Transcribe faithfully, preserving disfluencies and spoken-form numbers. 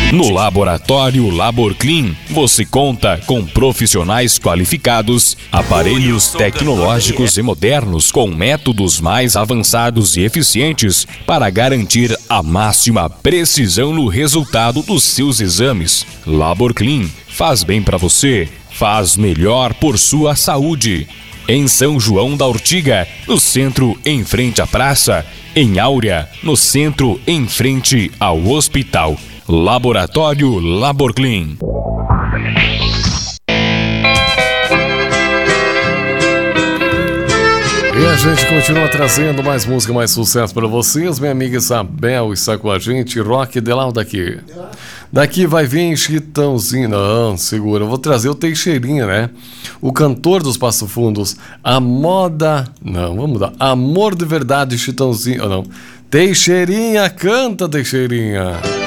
No Laboratório LaborClean, você conta com profissionais qualificados, aparelhos tecnológicos e modernos com métodos mais avançados e eficientes para garantir a máxima precisão no resultado dos seus exames. LaborClean faz bem para você, faz melhor por sua saúde. Em São João da Ortiga, no centro em frente à praça. Em Áurea, no centro em frente ao hospital. Laboratório LaborClean. E a gente continua trazendo mais música, mais sucesso para vocês. Minha amiga Isabel está com a gente. Rock de lá daqui. Daqui vai vir Chitãozinho. Não, segura. Eu vou trazer o Teixeirinha, né? O cantor dos Passo Fundos. A moda... Não, vamos mudar. Amor de verdade, Chitãozinho. Oh, não. Teixeirinha, canta, Teixeirinha.